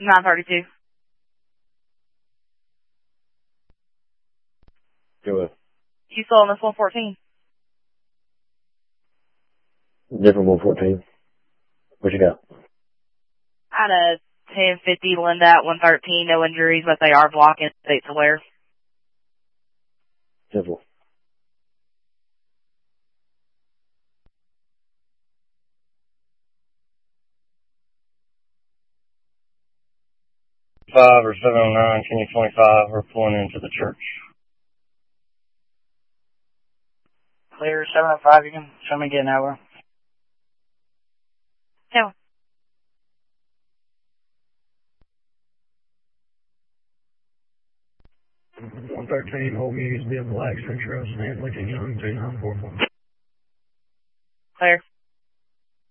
932. Go with. You still on this 114? Different 114. What you got? I had a 1050 Linda at 113, no injuries, but they are blocking states aware. Simple. Five or 709, can you 25? We're pulling into the church. Clear 705, you can show me getting over. Yeah. 113, hold me, be a black, 6 rows, and looking young, 2944. Clear.